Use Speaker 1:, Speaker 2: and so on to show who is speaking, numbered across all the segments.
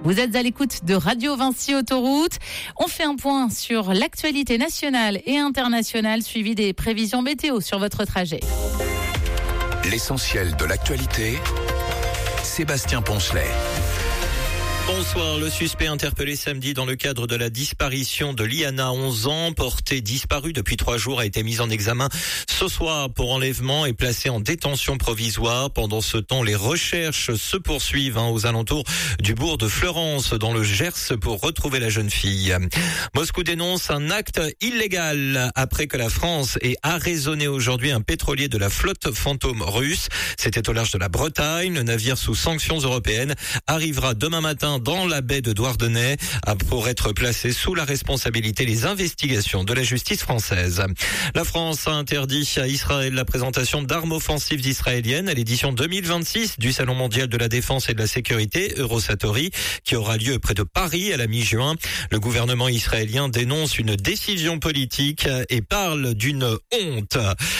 Speaker 1: Vous êtes à l'écoute de Radio Vinci Autoroute. On fait un point sur l'actualité nationale et internationale, suivi des prévisions météo sur votre trajet.
Speaker 2: L'essentiel de l'actualité, Sébastien Poncelet.
Speaker 3: Bonsoir. Le suspect interpellé samedi dans le cadre de la disparition de Liana, 11 ans, portée disparue depuis 3 jours, a été mis en examen ce soir pour enlèvement et placé en détention provisoire. Pendant ce temps, les recherches se poursuivent aux alentours du bourg de Fleurance, dans le Gers, pour retrouver la jeune fille. Moscou dénonce un acte illégal après que la France ait arraisonné aujourd'hui un pétrolier de la flotte fantôme russe. C'était au large de la Bretagne. Le navire sous sanctions européennes arrivera demain matin dans la baie de Douarnenez pour être placé sous la responsabilité des investigations de la justice française. La France a interdit à Israël la présentation d'armes offensives israéliennes à l'édition 2026 du Salon mondial de la défense et de la sécurité Eurosatory, qui aura lieu près de Paris à la mi-juin. Le gouvernement israélien dénonce une décision politique et parle d'une honte.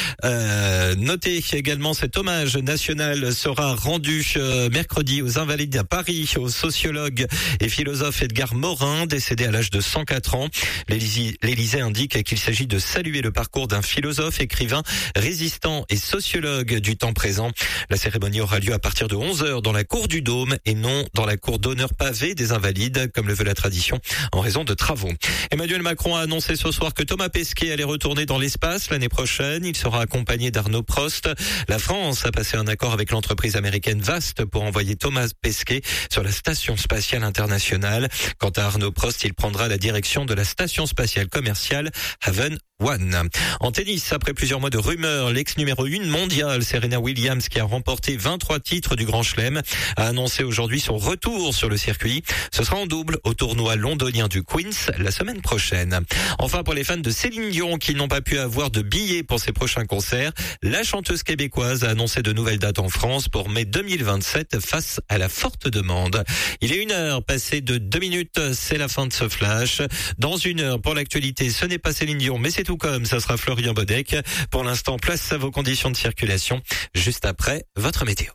Speaker 3: Notez également cet hommage national sera rendu mercredi aux Invalides à Paris, au sociologue et philosophe Edgar Morin, décédé à l'âge de 104 ans. L'Élysée indique qu'il s'agit de saluer le parcours d'un philosophe, écrivain, résistant et sociologue du temps présent. La cérémonie aura lieu à partir de 11h dans la cour du Dôme et non dans la cour d'honneur pavée des Invalides, comme le veut la tradition, en raison de travaux. Emmanuel Macron a annoncé ce soir que Thomas Pesquet allait retourner dans l'espace l'année prochaine. Il sera accompagné d'Arnaud Prost. La France a passé un accord avec l'entreprise américaine Vast pour envoyer Thomas Pesquet sur la station spatiale internationale. Quant à Arnaud Prost, il prendra la direction de la station spatiale commerciale Haven One. En tennis, après plusieurs mois de rumeurs, l'ex numéro 1 mondiale Serena Williams, qui a remporté 23 titres du Grand Chelem, a annoncé aujourd'hui son retour sur le circuit. Ce sera en double au tournoi londonien du Queen's la semaine prochaine. Enfin, pour les fans de Céline Dion qui n'ont pas pu avoir de billets pour ses prochains concerts, la chanteuse québécoise a annoncé de nouvelles dates en France pour mai 2027 face à la forte demande. Il est 1h passée de 2 minutes, c'est la fin de ce flash. Dans 1 heure, pour l'actualité, ce n'est pas Céline Dion, mais c'est tout comme, ça sera Florian Bodec. Pour l'instant, place à vos conditions de circulation, juste après votre météo.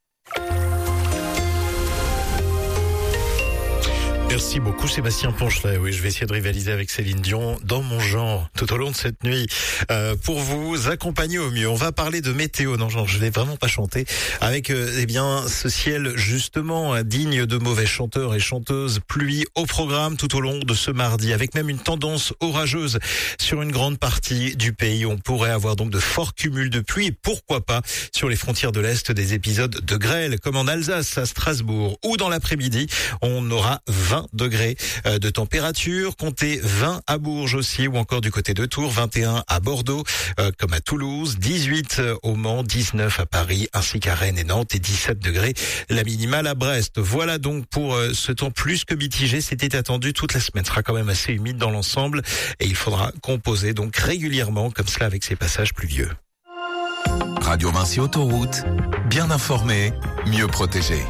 Speaker 4: Merci beaucoup Sébastien Poncelet. Oui, je vais essayer de rivaliser avec Céline Dion dans mon genre tout au long de cette nuit pour vous accompagner au mieux. On va parler de météo. Non, genre, je vais vraiment pas chanter avec ce ciel justement digne de mauvais chanteurs et chanteuses. Pluie au programme tout au long de ce mardi, avec même une tendance orageuse sur une grande partie du pays. On pourrait avoir donc de forts cumuls de pluie et pourquoi pas sur les frontières de l'Est des épisodes de grêle, comme en Alsace, à Strasbourg, ou dans l'après-midi, on aura 20 degrés de température, comptez 20 à Bourges aussi, ou encore du côté de Tours, 21 à Bordeaux, comme à Toulouse, 18 au Mans, 19 à Paris, ainsi qu'à Rennes et Nantes, et 17 degrés la minimale à Brest. Voilà donc pour ce temps plus que mitigé. C'était attendu toute la semaine, sera quand même assez humide dans l'ensemble, et il faudra composer donc régulièrement comme cela avec ces passages pluvieux.
Speaker 2: Radio Vinci Autoroute, bien informé, mieux protégé.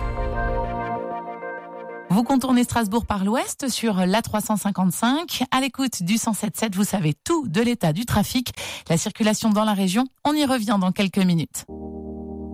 Speaker 1: Vous contournez Strasbourg par l'ouest sur l'A355. À l'écoute du 107.7, vous savez tout de l'état du trafic, la circulation dans la région. On y revient dans quelques minutes.